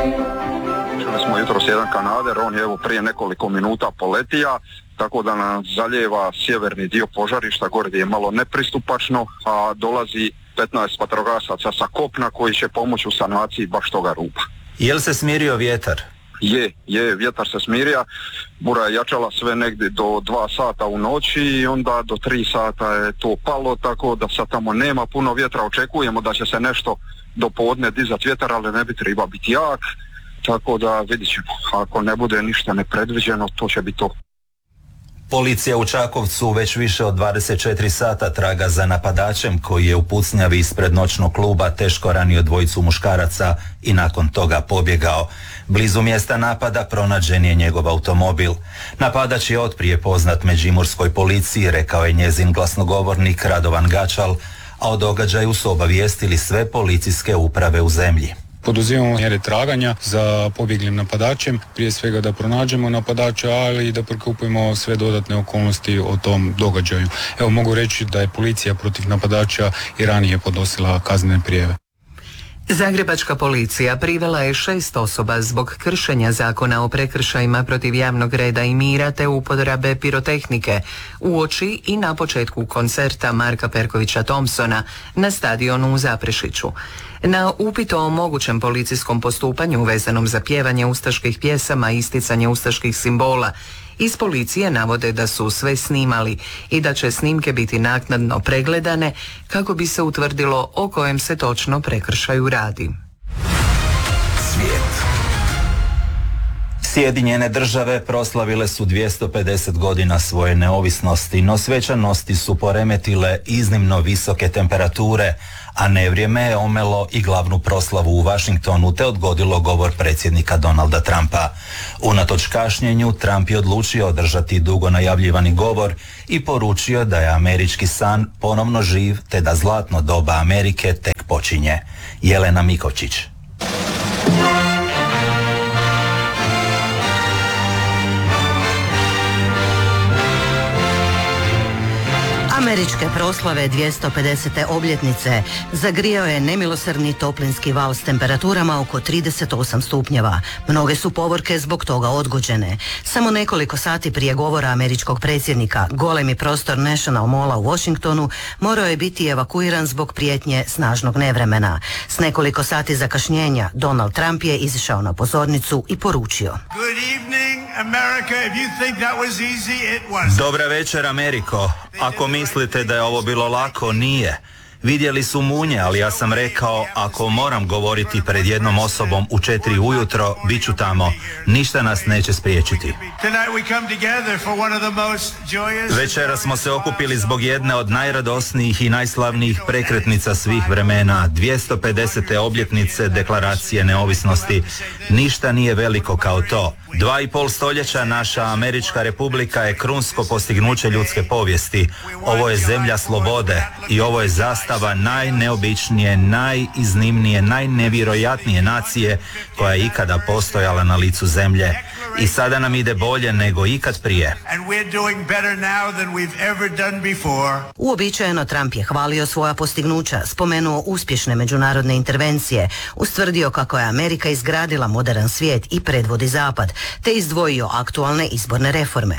Čuli smo jutros jedan kanader, on je evo prije nekoliko minuta poletija, tako da nam zalijeva sjeverni dio požarišta, gore gdje je malo nepristupačno, a dolazi 15 vatrogasaca sa kopna koji će pomoći u sanaciji baš toga rupa. Je li se smirio vjetar? Je, vjetar se smirija, bura je jačala sve negdje do 2 sata u noći i onda do 3 sata je to palo, tako da sad tamo nema puno vjetra, očekujemo da će se nešto do podne dizati vjetar, ali ne bi treba biti jak, tako da vidit ćemo, ako ne bude ništa nepredviđeno, to će biti to. Policija u Čakovcu već više od 24 sata traga za napadačem koji je u pucnjavi ispred noćnog kluba teško ranio dvojicu muškaraca i nakon toga pobjegao. Blizu mjesta napada pronađen je njegov automobil. Napadač je otprije poznat međimurskoj policiji, rekao je njezin glasnogovornik Radovan Gačal, a o događaju su obavijestili sve policijske uprave u zemlji. Poduzimamo mjere traganja za pobjeglim napadačem, prije svega da pronađemo napadača, ali i da prikupimo sve dodatne okolnosti o tom događaju. Evo, mogu reći da je policija protiv napadača i ranije podnosila kaznene prijave. Zagrebačka policija privela je 6 osoba zbog kršenja zakona o prekršajima protiv javnog reda i mira te uporabe pirotehnike uoči i na početku koncerta Marka Perkovića Thompsona na stadionu u Zaprešiću. Na upit o mogućem policijskom postupanju vezanom za pjevanje ustaških pjesama i isticanje ustaških simbola, iz policije navode da su sve snimali i da će snimke biti naknadno pregledane kako bi se utvrdilo o kojem se točno prekršaju radi. Svijet. Sjedinjene države proslavile su 250 godina svoje neovisnosti, no svečanosti su poremetile iznimno visoke temperature, a nevrijeme je omelo i glavnu proslavu u Washingtonu te odgodilo govor predsjednika Donalda Trumpa. Unatoč kašnjenju, Trump je odlučio održati dugo najavljivani govor i poručio da je američki san ponovno živ te da zlatno doba Amerike tek počinje. Jelena Mikočić. Američke proslave 250. obljetnice zagrijao je nemilosrdni toplinski val s temperaturama oko 38 stupnjeva. Mnoge su povorke zbog toga odgođene. Samo nekoliko sati prije govora američkog predsjednika, golemi prostor National Malla u Washingtonu morao je biti evakuiran zbog prijetnje snažnog nevremena. S nekoliko sati zakašnjenja Donald Trump je izišao na pozornicu i poručio: Dobra večer, Ameriko. Ako mislite da je ovo bilo lako, nije. Vidjeli su munje, ali ja sam rekao, ako moram govoriti pred jednom osobom u 4 ujutro, bit ću tamo. Ništa nas neće spriječiti. Večera smo se okupili zbog jedne od najradosnijih i najslavnijih prekretnica svih vremena, 250. obljetnice Deklaracije neovisnosti. Ništa nije veliko kao to. 2,5 stoljeća naša Američka republika je krunsko postignuće ljudske povijesti. Ovo je zemlja slobode i ovo je zastava najneobičnije, najiznimnije, najnevjerojatnije nacije koja je ikada postojala na licu zemlje. I sada nam ide bolje nego ikad prije. Uobičajeno Trump je hvalio svoja postignuća, spomenuo uspješne međunarodne intervencije, ustvrdio kako je Amerika izgradila moderan svijet i predvodi zapad, te izdvojio aktualne izborne reforme.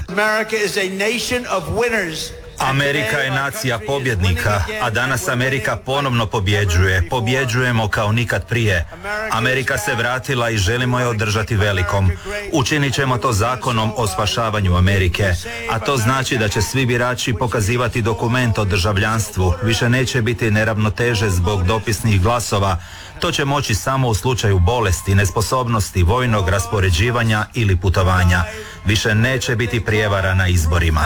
Amerika je nacija pobjednika, a danas Amerika ponovno pobjeđuje. Pobjeđujemo kao nikad prije. Amerika se vratila i želimo je održati velikom. Učinit ćemo to zakonom o spašavanju Amerike, a to znači da će svi birači pokazivati dokument o državljanstvu. Više neće biti neravnoteže zbog dopisnih glasova. To će moći samo u slučaju bolesti, nesposobnosti, vojnog raspoređivanja ili putovanja. Više neće biti prijevara na izborima.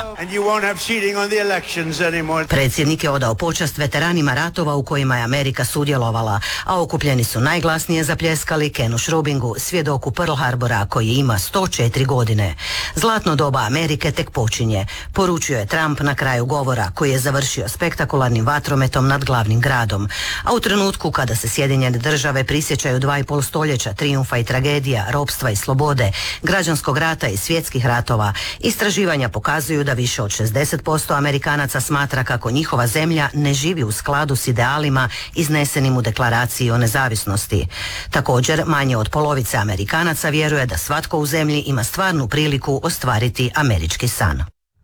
Predsjednik je odao počast veteranima ratova u kojima je Amerika sudjelovala, a okupljeni su najglasnije zapljeskali Kenu Šrubingu, svjedoku Pearl Harbora koji ima 104 godine. Zlatno doba Amerike tek počinje, poručio je Trump na kraju govora koji je završio spektakularnim vatrometom nad glavnim gradom. A u trenutku kada se Sjedinjene države prisjećaju 2,5 stoljeća trijumfa i tragedija, ropstva i slobode, građanskog rata i svjetske svjetskih ratova. Istraživanja pokazuju da više od 60% Amerikanaca smatra kako njihova zemlja ne živi u skladu s idealima iznesenim u deklaraciji o nezavisnosti. Također, manje od polovice Amerikanaca vjeruje da svatko u zemlji ima stvarnu priliku ostvariti američki san.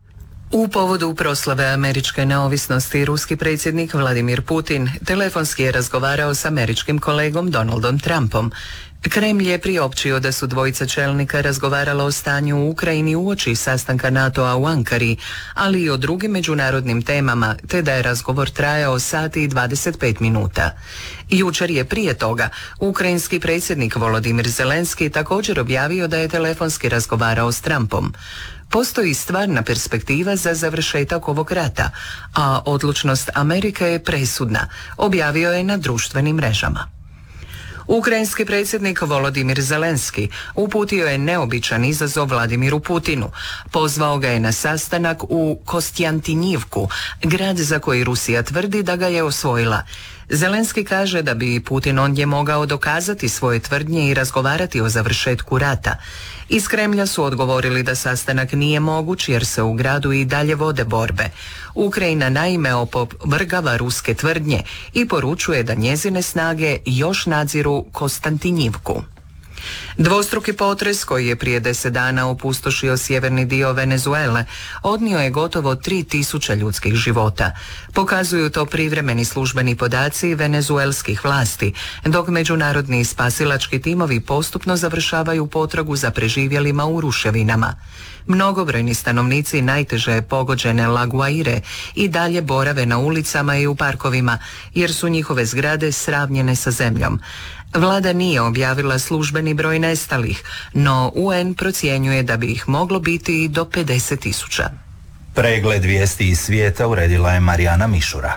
U povodu proslave američke neovisnosti ruski predsjednik Vladimir Putin telefonski je razgovarao s američkim kolegom Donaldom Trumpom. Kremlj je priopćio da su dvojica čelnika razgovarala o stanju u Ukrajini uoči sastanka NATO-a u Ankari, ali i o drugim međunarodnim temama, te da je razgovor trajao sat i 25 minuta. Jučer je prije toga ukrajinski predsjednik Volodimir Zelenski također objavio da je telefonski razgovarao s Trumpom. Postoji stvarna perspektiva za završetak ovog rata, a odlučnost Amerike je presudna, objavio je na društvenim mrežama. Ukrajinski predsjednik Volodimir Zelenski uputio je neobičan izazov Vladimiru Putinu. Pozvao ga je na sastanak u Kostjantinjivku, grad za koji Rusija tvrdi da ga je osvojila. Zelenski kaže da bi Putin ondje mogao dokazati svoje tvrdnje i razgovarati o završetku rata. Iz Kremlja su odgovorili da sastanak nije moguć jer se u gradu i dalje vode borbe. Ukrajina naime opovrgava ruske tvrdnje i poručuje da njezine snage još nadziru Konstantinjivku. Dvostruki potres koji je prije 10 dana opustošio sjeverni dio Venezuele odnio je gotovo 3000 ljudskih života. Pokazuju to privremeni službeni podaci venezuelskih vlasti, dok međunarodni spasilački timovi postupno završavaju potragu za preživjelima u ruševinama. Mnogobrojni stanovnici najteže pogođene La Guaire i dalje borave na ulicama i u parkovima, jer su njihove zgrade sravnjene sa zemljom. Vlada nije objavila službeni broj nestalih, no UN procjenjuje da bi ih moglo biti i do 50.000. Pregled vijesti iz svijeta uredila je Marijana Mišura.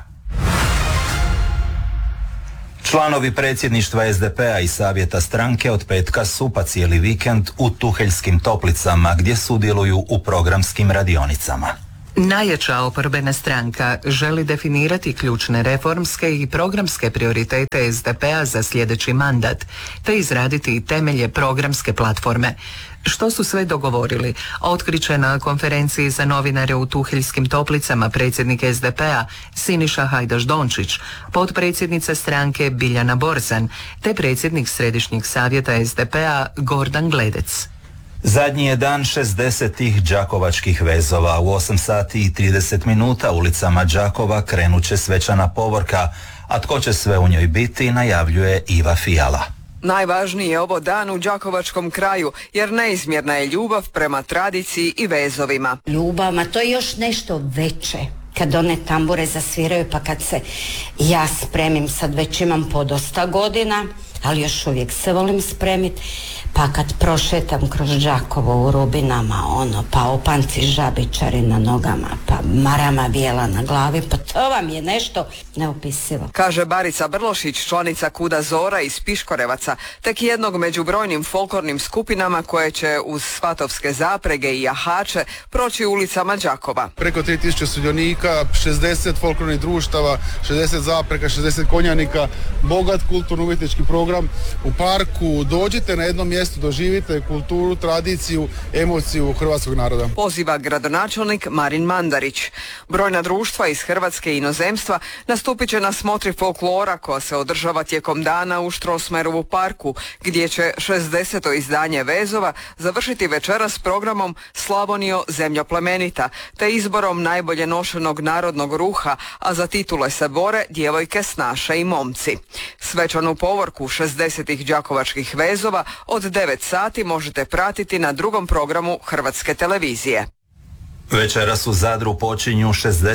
Članovi predsjedništva SDP-a i savjeta stranke od petka su pa cijeli vikend u Tuheljskim Toplicama gdje sudjeluju u programskim radionicama. Najjača oporbena stranka želi definirati ključne reformske i programske prioritete SDP-a za sljedeći mandat, te izraditi temelje programske platforme. Što su sve dogovorili, otkriće na konferenciji za novinare u Tuheljskim Toplicama predsjednik SDP-a Siniša Hajdaš-Dončić, potpredsjednica stranke Biljana Borzan, te predsjednik Središnjeg savjeta SDP-a Gordan Gledec. Zadnji je dan 60. đakovačkih vezova. U 8 sati i 30 minuta ulicama Đakova krenut će svečana povorka, a tko će sve u njoj biti najavljuje Iva Fijala. Najvažniji je ovo dan u đakovačkom kraju, jer neizmjerna je ljubav prema tradiciji i vezovima. Ljubav, ma to je još nešto veće. Kad one tambure zasviraju, pa kad se ja spremim, sad već imam podosta godina, ali još uvijek se volim spremiti, pa kad prošetam kroz Đakovo u rubinama, pa opanci žabičari na nogama, pa marama bijela na glavi, pa to vam je nešto neopisivo. Kaže Barica Brlošić, članica Kuda Zora iz Piškorevaca, tek jednog među brojnim folklornim skupinama koje će uz svatovske zaprege i jahače proći ulicama Đakova. Preko 3000 sudionika, 60 folklornih društava, 60 zaprega, 60 konjanika, bogat kulturno-umjetnički program u parku. Dođite na jedno mjesto, doživite kulturu, tradiciju, emociju hrvatskog naroda. Poziva gradonačelnik Marin Mandarić. Brojna društva iz Hrvatske i inozemstva nastupit će na smotri folklora koja se održava tijekom dana u Štrosmajerovu parku, gdje će 60. izdanje vezova završiti večeras s programom Slavonijo, zemljo plemenita, te izborom najbolje nošenog narodnog ruha, a za titule se bore djevojke, snaše i momci. Svečanu povorku 60. đakovačkih vezova od 9 sati možete pratiti na drugom programu Hrvatske televizije. Večeras u Zadru počinju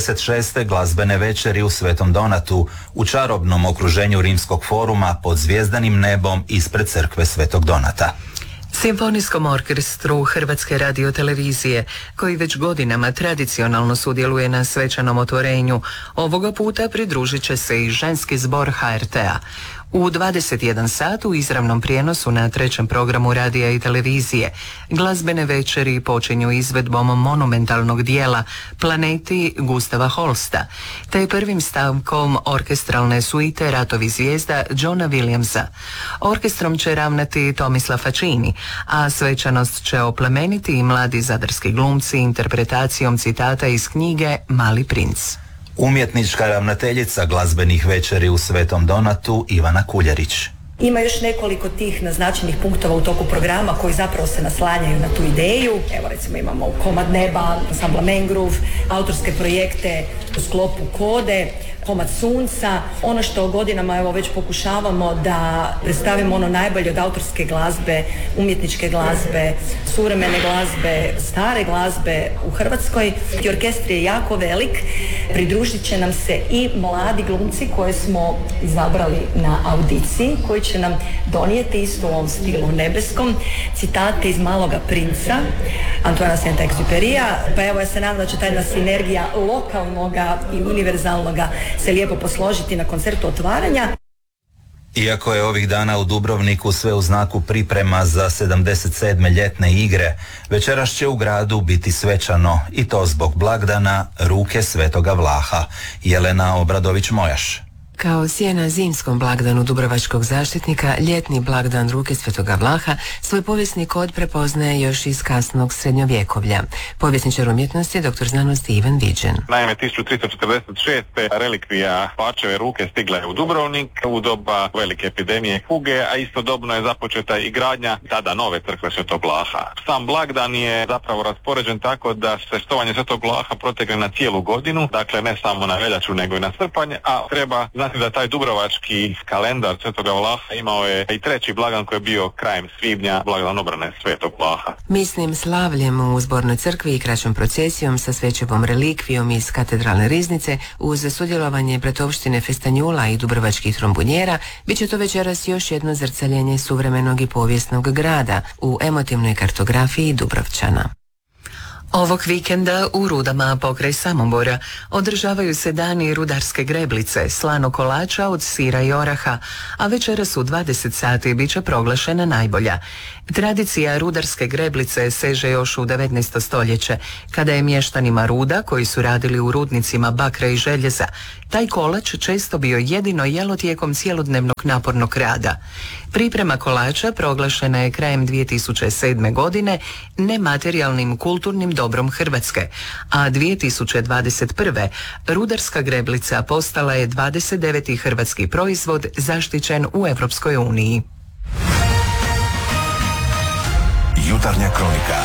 66. glazbene večeri u Svetom Donatu u čarobnom okruženju Rimskog foruma pod zvjezdanim nebom ispred crkve Svetog Donata. Simfonijskom orkestru Hrvatske radiotelevizije, koji već godinama tradicionalno sudjeluje na svečanom otvorenju, ovoga puta pridružit će se i ženski zbor HRT-a. U 21 sat u izravnom prijenosu na 3. programu radija i televizije glazbene večeri počinju izvedbom monumentalnog dijela Planeti Gustava Holsta, te prvim stavkom orkestralne suite Ratovi zvijezda Johna Williamsa. Orkestrom će ravnati Tomislav Facini, a svečanost će oplemeniti i mladi zadarski glumci interpretacijom citata iz knjige Mali princ. Umjetnička ravnateljica glazbenih večeri u Svetom Donatu Ivana Kuljarić. Ima još nekoliko tih naznačenih punktova u toku programa koji zapravo se naslanjaju na tu ideju. Evo recimo imamo Komad neba, ansambla Mangrove, autorske projekte u sklopu Kode, Komad sunca. Ono što godinama evo već pokušavamo da predstavimo ono najbolje od autorske glazbe, umjetničke glazbe, suvremene glazbe, stare glazbe u Hrvatskoj. I orkestar je jako velik. Pridružit će nam se i mladi glumci koje smo izabrali na audiciji, koji će nam donijeti isto u ovom stilu nebeskom citate iz Maloga princa Antoana Saint-Exupéryja. Pa evo ja se nadam da će ta jedna sinergija lokalnoga i univerzalnoga se lijepo posložiti na koncertu otvaranja. Iako je ovih dana u Dubrovniku sve u znaku priprema za 77. ljetne igre, večeras će u gradu biti svečano, i to zbog blagdana Ruke Svetoga Vlaha. Jelena Obradović-Mojaš. Kao sjena zimskom blagdanu dubrovačkog zaštitnika, ljetni blagdan Ruke Svetoga Vlaha svoj povijesni kod prepoznaje još iz kasnog srednjovjekovlja. Povjesničar umjetnosti, doktor znanosti Ivan Viđen. Naime, 1346. relikvija Pačeve ruke stigla je u Dubrovnik u doba velike epidemije kuge, a istodobno je započeta i gradnja tada nove crkve Svetog Vlaha. Sam blagdan je zapravo raspoređen tako da se štovanje Svetog Vlaha protegne na cijelu godinu, dakle ne samo na veljaču nego i na srpanj, a treba znati da taj dubrovački kalendar Svetoga Vlaha imao je i treći blagdan koji je bio krajem svibnja, blagdan obrane Svetog Vlaha. Misnim slavljem u zbornoj crkvi i kraćom procesijom sa svećevom relikvijom iz katedralne riznice uz sudjelovanje Bratovštine Festanjula i dubrovačkih trombunjera bit će to večeras još jedno zrcaljenje suvremenog i povijesnog grada u emotivnoj kartografiji Dubrovčana. Ovog vikenda u Rudama pokraj Samobora održavaju se dani rudarske greblice, slanog kolača od sira i oraha, a večeras u 20 sati bit će proglašena najbolja. Tradicija rudarske greblice seže još u 19. stoljeće, kada je mještanima Ruda, koji su radili u rudnicima bakra i željeza, taj kolač često bio jedino jelo tijekom cjelodnevnog napornog rada. Priprema kolača proglašena je krajem 2007. godine nematerijalnim kulturnim dobrom Hrvatske, a 2021. rudarska greblica postala je 29. hrvatski proizvod zaštićen u Europskoj uniji. Jutarnja kronika.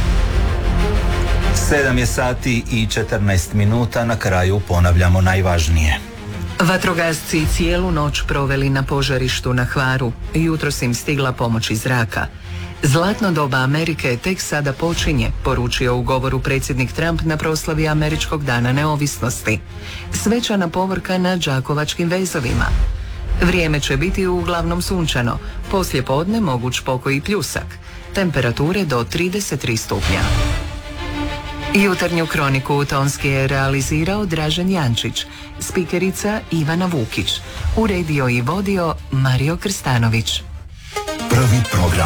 7 je sati i 14 minuta, na kraju ponavljamo najvažnije. Vatrogasci cijelu noć proveli na požarištu na Hvaru. Jutros im stigla pomoć iz zraka. Zlatno doba Amerike tek sada počinje, poručio u govoru predsjednik Trump na proslavi Američkog dana neovisnosti. Svečana povorka na Đakovačkim vezovima. Vrijeme će biti uglavnom sunčano, poslije podne moguć pokoj i pljusak. Temperature do 33 stupnja. Jutarnju kroniku tonski je realizirao Dražen Jančić, spikerica Ivana Vukić, uredio i vodio Mario Krstanović. Prvi program.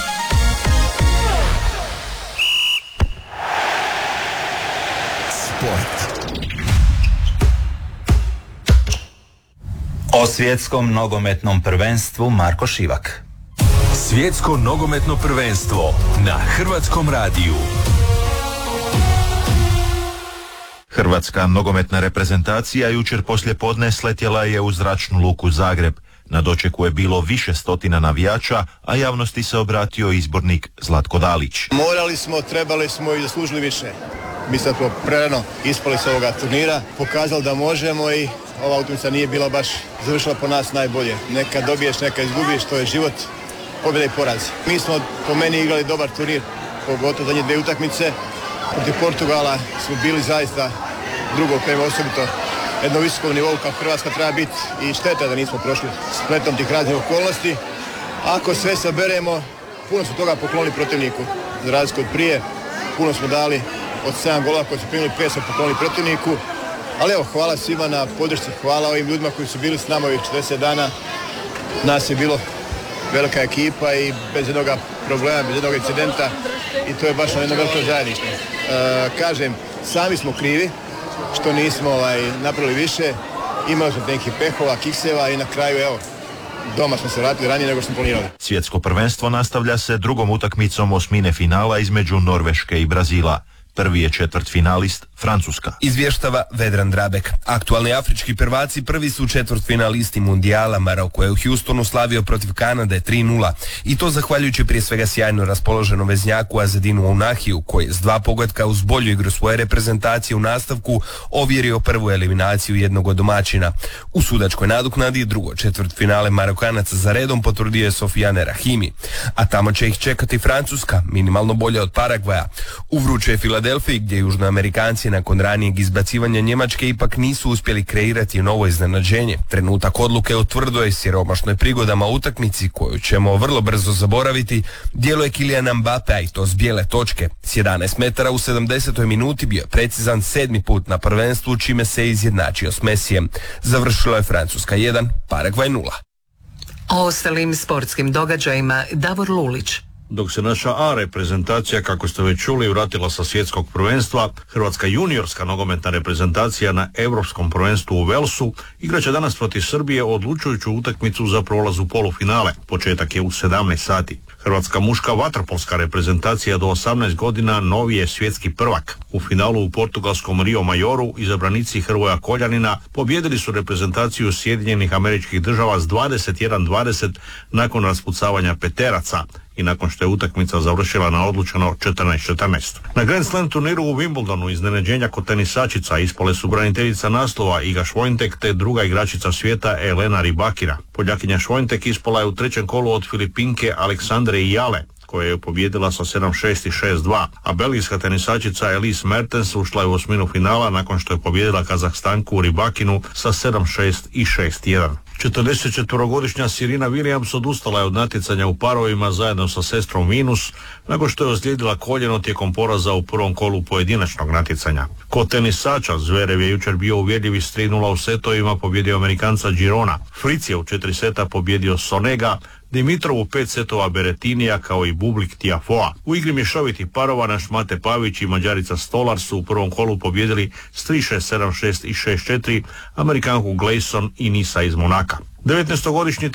Sport. O svjetskom nogometnom prvenstvu Marko Šivak. Svjetsko nogometno prvenstvo na Hrvatskom radiju. Hrvatska nogometna reprezentacija jučer poslijepodne sletjela je u zračnu luku Zagreb. Na dočeku je bilo više stotina navijača, a javnosti se obratio izbornik Zlatko Dalić. Morali smo, trebali smo i zaslužili više. Mislim da smo prerano ispali s ovoga turnira, pokazali da možemo i ova utakmica nije bila baš završila po nas najbolje. Neka dobiješ, neka izgubiš, to je život, pobjeda i poraz. Mi smo po meni igrali dobar turnir, pogotovo zadnje dvije utakmice. Protiv Portugala smo bili zaista drugo prema osobito jednom visokom nivou kako Hrvatska treba biti i šteta da nismo prošli spletom tih raznih okolnosti. Ako sve saberemo, puno smo toga poklonili protivniku, za razliku od prije. Puno smo dali od 7 gola koji su primili 5 smo poklonili protivniku. Ali evo, hvala svima na podršci, hvala ovim ljudima koji su bili s nama ovih 40 dana Nas je bilo velika ekipa i bez jednog problema, bez jednog incidenta i to je baš jedno veliko zajedništvo. Kažem, sami smo krivi što nismo napravili više, imali smo nekih pehova, kikseva i na kraju evo, doma smo se vratili ranije nego što smo planirali. Svjetsko prvenstvo nastavlja se drugom utakmicom osmine finala između Norveške i Brazila. Prvi je četvrtfinalist Francuska. Izvještava Vedran Drabek. Aktualni afrički prvaci prvi su četvrtfinalisti mundijala. Maroko je u Houstonu slavio protiv Kanade 3:0 i to zahvaljujući prije svega sjajno raspoloženom veznjaku Azedinu Unahiju koji je s 2 pogotka uz bolju igru svoje reprezentacije u nastavku ovjerio prvu eliminaciju jednog od domaćina. U sudačkoj nadoknadi drugo četvrtfinale Marokanaca za redom potvrdio je Sofiane Rahimi, a tamo će ih čekati Francuska, minimalno bolja od Paragvaja. U vrućoj Filadelfiji gdje Južnoamerikanci nakon ranijeg izbacivanja Njemačke ipak nisu uspjeli kreirati novo iznenađenje. Trenutak odluke o tvrdoj siromašnoj prigodama utakmici koju ćemo vrlo brzo zaboraviti djeluje Kylian Mbappé i to s bijele točke. S 11 metara u 70. minuti bio je precizan 7. put na prvenstvu čime se izjednačio s Messijem. Završilo je Francuska 1, Paragvaj 0. O ostalim sportskim događajima Davor Lulić. Dok se naša A reprezentacija, kako ste već čuli, vratila sa svjetskog prvenstva, hrvatska juniorska nogometna reprezentacija na europskom prvenstvu u Velsu igraće danas protiv Srbije odlučujuću utakmicu za prolaz u polufinale. Početak je u 17 sati. Hrvatska muška vaterpolska reprezentacija do 18 godina novi je svjetski prvak. U finalu u portugalskom Rio Majoru izabranici Hrvoja Koljanina pobijedili su reprezentaciju Sjedinjenih Američkih Država s 21-20 nakon raspucavanja peteraca i nakon što je utakmica završila na odlučeno 14-14. Na Grand Slam turniru u Wimbledonu iznenađenja kod tenisačica ispale su braniteljica naslova Iga Švojntek te druga igračica svijeta Elena Rybakina. Poljakinja Švojntek ispala je u trećem kolu od Filipinke Aleksandre Jale, koja je pobijedila sa 7-6 i 6-2, a belgijska tenisačica Elise Mertens ušla je u osminu finala nakon što je pobijedila Kazahstanku Rybakinu sa 7-6 i 6-1. 44-godišnja Serena Williams odustala je od natjecanja u parovima zajedno sa sestrom Venus nakon što je ozlijedila koljeno tijekom poraza u prvom kolu pojedinačnog natjecanja. Kod tenisača Zverev je jučer bio uvjerljiv s 3:0 u setovima, pobjedio Amerikanca Girona. Fritz je u 4 seta pobjedio Sonega, Dimitrov u 5 setova Beretinija kao i Bublik Tiafoa. U igri mješovitih parova naš Mate Pavić i Mađarica Stolar su u prvom kolu pobjedili s 3-6, 7-6 i 6-4 Amerikanku Gleison i Nisa iz Monaka. 19-godišnji